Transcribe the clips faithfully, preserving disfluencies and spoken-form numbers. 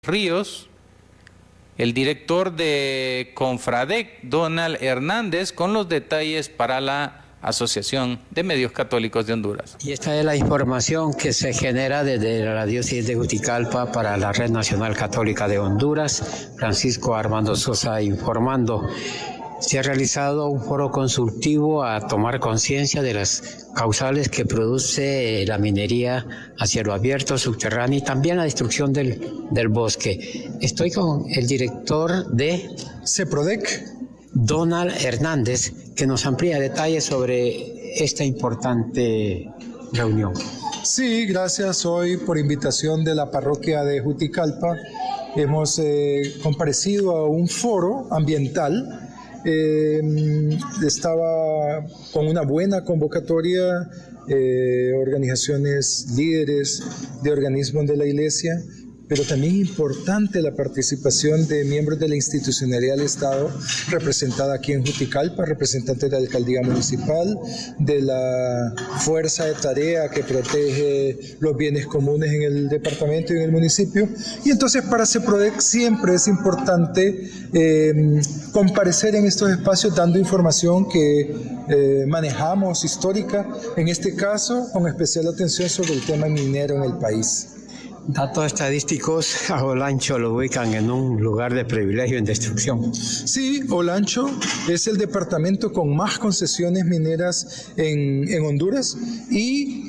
Ríos, el director de Confradec, Donald Hernández, con los detalles para la Asociación de Medios Católicos de Honduras. Y esta es la información que se genera desde la diócesis de Juticalpa para la Red Nacional Católica de Honduras. Francisco Armando Sosa informando. Se ha realizado un foro consultivo a tomar conciencia de las causales que produce la minería a cielo abierto, subterráneo y también la destrucción del, del bosque. Estoy con el director de CEPRODEC, Donald Hernández, que nos amplía detalles sobre esta importante reunión. Sí, gracias. Hoy, por invitación de la parroquia de Juticalpa, hemos eh, comparecido a un foro ambiental. Eh, estaba con una buena convocatoria, eh, organizaciones líderes de organismos de la Iglesia, pero también importante la participación de miembros de la institucionalidad del Estado, representada aquí en Juticalpa, representantes de la Alcaldía Municipal, de la Fuerza de Tarea que protege los bienes comunes en el departamento y en el municipio. Y entonces para CEPRODEC siempre es importante eh, comparecer en estos espacios dando información que eh, manejamos histórica, en este caso con especial atención sobre el tema minero en el país. Datos estadísticos, a Olancho lo ubican en un lugar de privilegio en destrucción. Sí, Olancho es el departamento con más concesiones mineras en, en Honduras y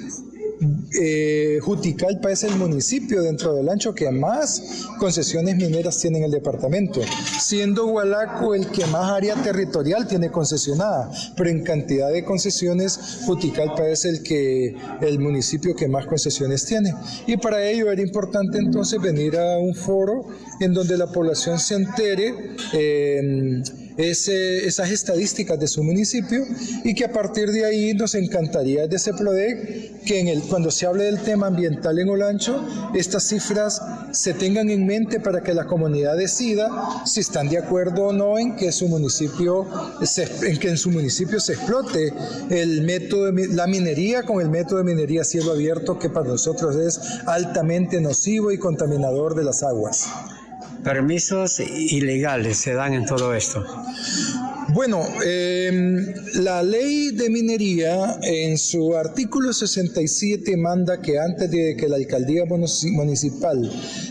eh, Juticalpa es el municipio dentro de Olancho que más concesiones mineras tiene en el departamento, siendo Hualaco el que más área territorial tiene concesionada, pero en cantidad de concesiones Juticalpa es el que el municipio que más concesiones tiene. Y para ello era importante entonces venir a un foro en donde la población se entere eh, ese, esas estadísticas de su municipio y que a partir de ahí nos encantaría de CEPRODEC que en el, cuando se hable del tema ambiental en Olancho, estas cifras se tengan en mente para que la comunidad decida si están de acuerdo o no en que su municipio se, en que en su municipio se explote el método de, la minería con el método de minería a cielo abierto que para nosotros es altamente nocivo y contaminador de las aguas. ¿Permisos ilegales se dan en todo esto? Bueno, eh, la ley de minería en su artículo sesenta y siete manda que antes de que la alcaldía municipal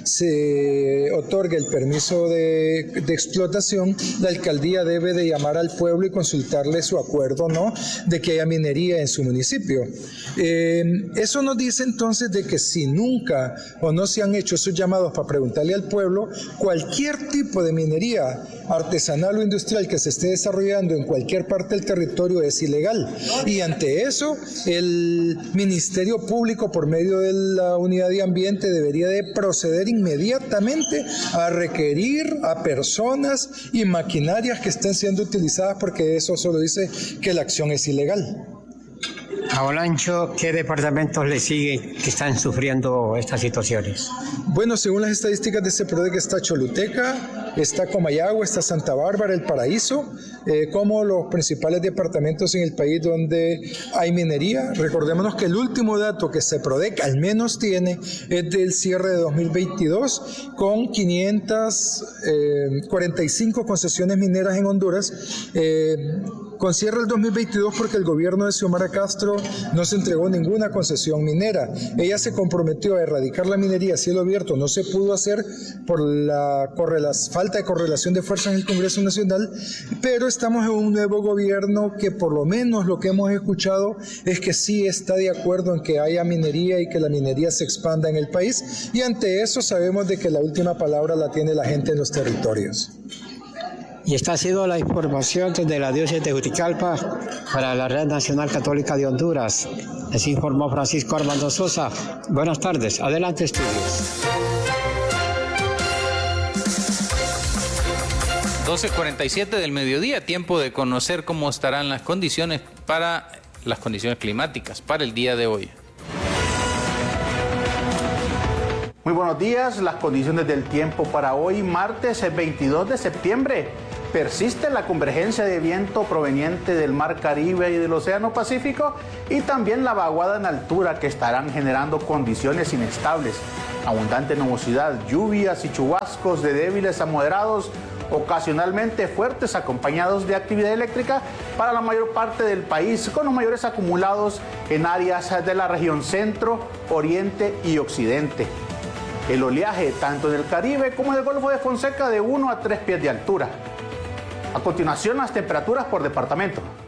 se otorgue el permiso de, de explotación, la alcaldía debe de llamar al pueblo y consultarle su acuerdo, ¿no?, de que haya minería en su municipio. Eh, eso nos dice entonces de que si nunca o no se han hecho esos llamados para preguntarle al pueblo, cualquier tipo de minería artesanal o industrial que se esté desarrollando en cualquier parte del territorio es ilegal. Y ante eso, el Ministerio Público, por medio de la Unidad de Ambiente, debería de proceder inmediatamente a requerir a personas y maquinarias que estén siendo utilizadas, porque eso solo dice que la acción es ilegal. A Olancho, ¿qué departamentos le siguen que están sufriendo estas situaciones? Bueno, según las estadísticas de CEPRODEC está Choluteca, está Comayagua, está Santa Bárbara, El Paraíso, eh, como los principales departamentos en el país donde hay minería. Recordémonos que el último dato que CEPRODEC al menos tiene es del cierre de dos mil veintidós con quinientas cuarenta y cinco concesiones mineras en Honduras. Eh, Con cierre el dos mil veintidós porque el gobierno de Xiomara Castro no se entregó ninguna concesión minera. Ella se comprometió a erradicar la minería a cielo abierto, no se pudo hacer por la falta de correlación de fuerzas en el Congreso Nacional, pero estamos en un nuevo gobierno que por lo menos lo que hemos escuchado es que sí está de acuerdo en que haya minería y que la minería se expanda en el país, y ante eso sabemos de que la última palabra la tiene la gente en los territorios. Y esta ha sido la información desde la diócesis de Juticalpa para la Red Nacional Católica de Honduras. Les informó Francisco Armando Sosa. Buenas tardes. Adelante, estudios. doce cuarenta y siete del mediodía, tiempo de conocer cómo estarán las condiciones para las condiciones climáticas para el día de hoy. Muy buenos días, las condiciones del tiempo para hoy, martes veintidós de septiembre. Persiste la convergencia de viento proveniente del Mar Caribe y del Océano Pacífico y también la vaguada en altura que estarán generando condiciones inestables. Abundante nubosidad, lluvias y chubascos de débiles a moderados, ocasionalmente fuertes, acompañados de actividad eléctrica para la mayor parte del país, con los mayores acumulados en áreas de la región centro, oriente y occidente. El oleaje, tanto en el Caribe como en el Golfo de Fonseca, de uno a tres pies de altura. A continuación, las temperaturas por departamento.